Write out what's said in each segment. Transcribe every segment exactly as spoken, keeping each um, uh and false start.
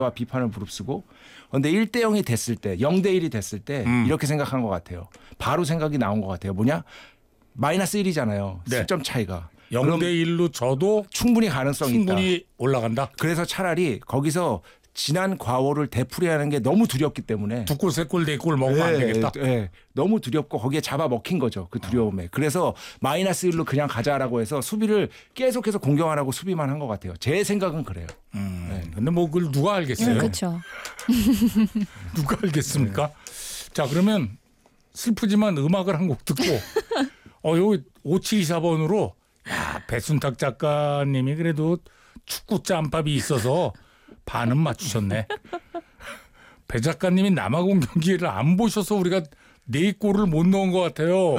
비판을 무릅쓰고 그런데 일 대 영이 됐을 때 영 대 일이 됐을 때 음. 이렇게 생각한 것 같아요. 바로 생각이 나온 것 같아요. 뭐냐? 마이너스 일이잖아요. 네. 실점 차이가. 영 대 일로 져도 충분히 가능성이 충분히 있다. 올라간다. 그래서 차라리 거기서 지난 과오를 되풀이하는 게 너무 두렵기 때문에 두 골, 세 골, 네 골 먹으면 안 되겠다. 네, 네. 너무 두렵고 거기에 잡아먹힌 거죠. 그 두려움에. 그래서 마이너스 일로 그냥 가자라고 해서 수비를 계속해서 공격하라고 수비만 한 것 같아요. 제 생각은 그래요. 음, 네. 근데 뭐 그걸 누가 알겠어요? 음, 그렇죠. 누가 알겠습니까? 네. 자, 그러면 슬프지만 음악을 한 곡 듣고 어, 여기 오칠이사 번으로 야, 배순탁 작가님이 그래도 축구 짬밥이 있어서 반은 맞추셨네. 배 작가님이 남아공 경기를 안 보셔서 우리가 네 골을 못 넣은 것 같아요.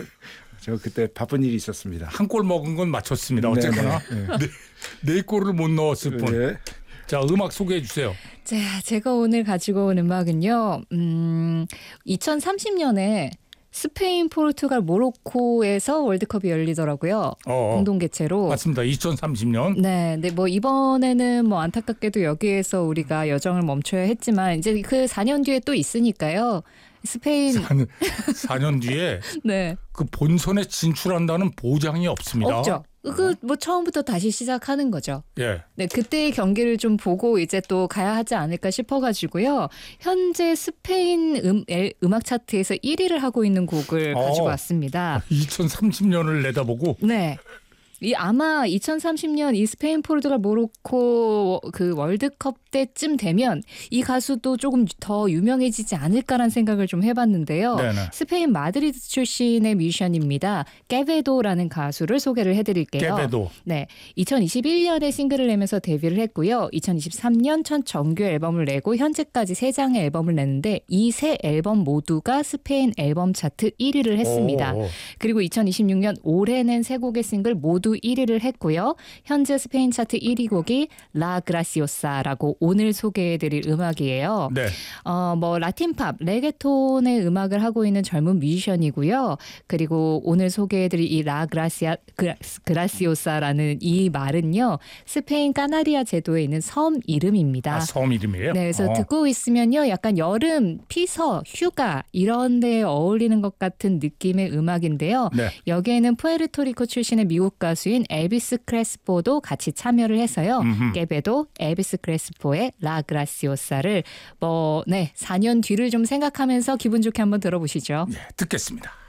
저 그때 바쁜 일이 있었습니다. 한 골 먹은 건 맞췄습니다. 어쨌거나 네, 네, 네 골을 못 넣었을 뿐. 네. 자, 음악 소개해 주세요. 자, 제가 오늘 가지고 온 음악은요. 음, 이천삼십 년에 스페인, 포르투갈, 모로코에서 월드컵이 열리더라고요. 어어. 공동 개최로. 맞습니다. 이천삼십 년. 네, 네, 뭐 이번에는 뭐 안타깝게도 여기에서 우리가 여정을 멈춰야 했지만 이제 그 사 년 뒤에 또 있으니까요. 스페인 사 년 뒤에 네. 그 본선에 진출한다는 보장이 없습니다. 없죠. 그 뭐 처음부터 다시 시작하는 거죠. 예. 네, 그때의 경기를 좀 보고 이제 또 가야 하지 않을까 싶어가지고요. 현재 스페인 음, 엘, 음악 차트에서 일 위를 하고 있는 곡을 어. 가지고 왔습니다. 이천삼십 년을 내다보고 네. 이 아마 이천삼십 년 이 스페인, 포르투갈, 모로코 그 월드컵 때쯤 되면 이 가수도 조금 더 유명해지지 않을까라는 생각을 좀 해봤는데요. 네네. 스페인 마드리드 출신의 뮤지션입니다. 깨베도라는 가수를 소개를 해드릴게요. 깨베도. 네, 이천이십일 년에 싱글을 내면서 데뷔를 했고요. 이천이십삼 년 첫 정규 앨범을 내고 현재까지 세 장의 앨범을 냈는데 이 세 앨범 모두가 스페인 앨범 차트 일 위를 했습니다. 오. 그리고 이천이십육 년 올해 낸 세 곡의 싱글 모두 일 위를 했고요. 현재 스페인 차트 일 위 곡이 라 그라시오사라고 오늘 소개해드릴 음악이에요. 네. 어, 뭐 라틴팝, 레게톤의 음악을 하고 있는 젊은 뮤지션이고요. 그리고 오늘 소개해드릴 이 라 그라시아 그라, 그라시오사라는 이 말은요, 스페인 까나리아 제도에 있는 섬 이름입니다. 아, 섬 이름이에요? 네, 그래서 어. 듣고 있으면요, 약간 여름, 피서, 휴가 이런 데에 어울리는 것 같은 느낌의 음악인데요. 네. 여기에는 푸에르토리코 출신의 미국 가수인 엘비스 크레스포도 같이 참여를 해서요. 음흠. 깨베도 엘비스 크레스포의 라 그라시오사를 뭐, 네, 사 년 뒤를 좀 생각하면서 기분 좋게 한번 들어보시죠. 예, 듣겠습니다.